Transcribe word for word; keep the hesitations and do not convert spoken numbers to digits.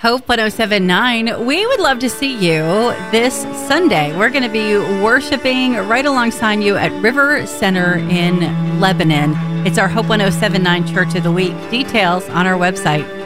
Hope one oh seven point nine, we would love to see you this Sunday. We're going to be worshiping right alongside you at River Center in Lebanon. It's our Hope one oh seven point nine Church of the Week. Details on our website.